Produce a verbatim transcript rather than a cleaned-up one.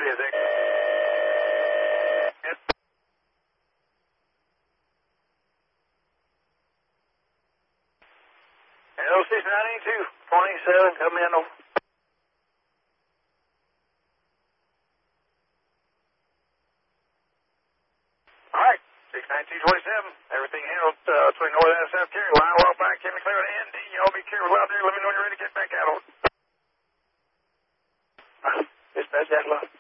is it? L six ninety-two twenty-seven, come in. All right, six ninety-two twenty-seven, everything handled uh, between North and South Carolina, well back, Kevin clear to N D. Y'all be careful out there. Let me know when you're ready to get back out. Dispatch that low.